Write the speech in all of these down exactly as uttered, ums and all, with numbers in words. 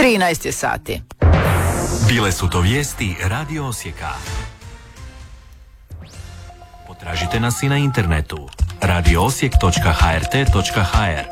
trinaest je sati. Bile su to vijesti Radio Osijeka. Potražite nas i na internetu radio osijek točka h r t točka h r.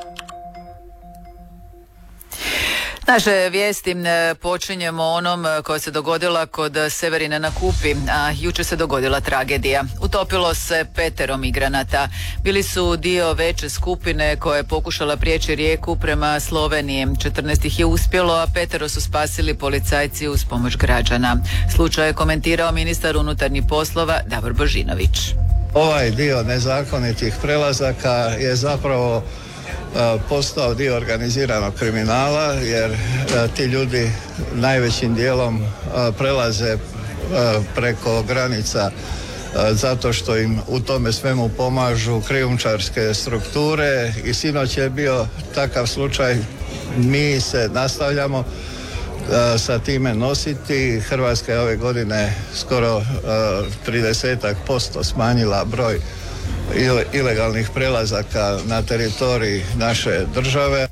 Naše vijesti počinjemo onom koja se dogodila kod Severine na Kupi, a jučer se dogodila tragedija. Utopilo se petero migranata. Bili su dio veće skupine koja je pokušala prijeći rijeku prema Sloveniji. četrnaest ih je uspjelo, a petero su spasili policajci uz pomoć građana. Slučaj je komentirao ministar unutarnjih poslova Davor Božinović. Ovaj dio nezakonitih prelazaka je zapravo postao dio organiziranog kriminala, jer ti ljudi najvećim dijelom prelaze preko granica zato što im u tome svemu pomažu krijumčarske strukture i sinoć je bio takav slučaj. Mi se nastavljamo sa time nositi. Hrvatska je ove godine skoro trideset posto smanjila broj ilegalnih prelazaka na teritoriji naše države.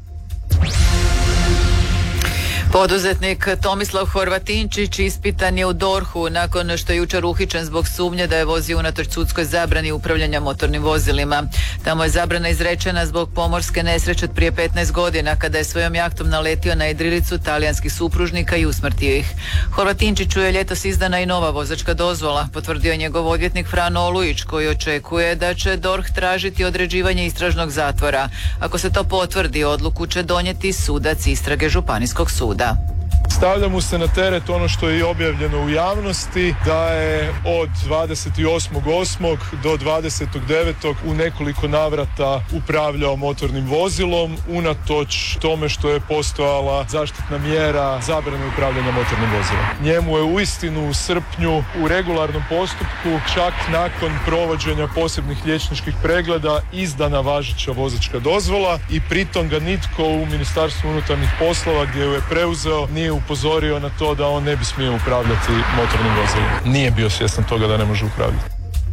Poduzetnik Tomislav Horvatinčić ispitan je u D O R H-u nakon što je jučer uhićen zbog sumnje da je vozio unatoč sudskoj zabrani upravljanja motornim vozilima. Tamo je zabrana izrečena zbog pomorske nesreće od prije petnaest godina kada je svojom jahtom naletio na jedrilicu talijanskih supružnika i usmrtio ih. Horvatinčiću je ljetos izdana i nova vozačka dozvola, potvrdio je njegov odvjetnik Frano Olujić, koji očekuje da će D O R H tražiti određivanje istražnog zatvora. Ako se to potvrdi, odluku će donijeti sudac istrage Županijskog suda. Stavlja mu se na teret ono što je i objavljeno u javnosti, da je od dvadeset osmog osmog do dvadesetog devetog u nekoliko navrata upravljao motornim vozilom, unatoč tome što je postojala zaštitna mjera zabrane upravljanja motornim vozilom. Njemu je uistinu u srpnju u regularnom postupku, čak nakon provođenja posebnih liječničkih pregleda, izdana važeća vozačka dozvola i pritom ga nitko u Ministarstvu unutarnjih poslova, gdje ju je preuzeo, nije upozorio na to da on ne bi smio upravljati motornim vozilom. Nije bio svjestan toga da ne može upravljati.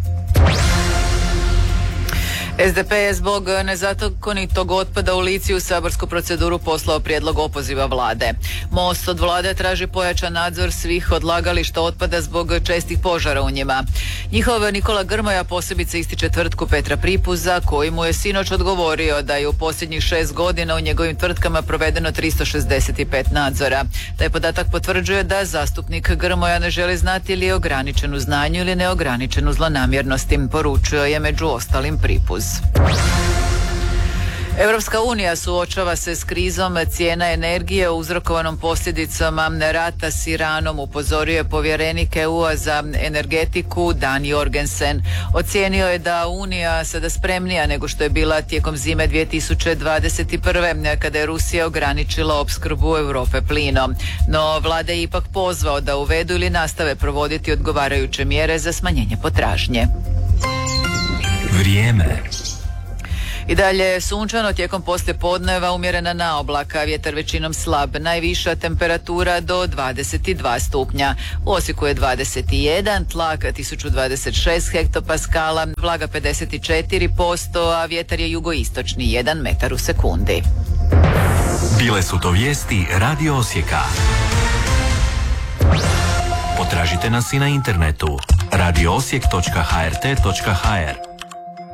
S D P je zbog nezakonitog otpada u Lici u saborsku proceduru poslao prijedlog opoziva vlade. Most od vlade traži pojačan nadzor svih odlagališta otpada zbog čestih požara u njima. Njihov Nikola Grmoja posebice ističe tvrtku Petra Pripuza, koji mu je sinoć odgovorio da je u posljednjih šest godina u njegovim tvrtkama provedeno tristo šezdeset pet nadzora. Taj podatak potvrđuje da zastupnik Grmoja ne želi znati ili je ograničen u znanju ili neograničen u zlonamjernosti, poručio je među ostalim Pripuz. Europska unija suočava se s krizom cijena energije uzrokovanom posljedicama rata s Iranom, upozorio je povjerenik E U-a za energetiku Dan Jorgensen. Ocijenio je da Unija sada spremnija nego što je bila tijekom zime dvije tisuće dvadeset prve. kada je Rusija ograničila opskrbu Europe plinom. No vlada je ipak pozvao da uvedu ili nastave provoditi odgovarajuće mjere za smanjenje potražnje. Vrijeme. I dalje sunčano tijekom poslijepodneva, umjerena naoblaka, vjetar većinom slab, najviša temperatura do dvadeset dva stupnja. U Osijeku je dvadeset jedan, tlak tisuću dvadeset šest hektopaskala, vlaga pedeset četiri posto, a vjetar je jugoistočni jedan metar u sekundi. Bile su to vijesti Radio Osijeka. Potražite nas i na internetu radio osijek točka h r t točka h r.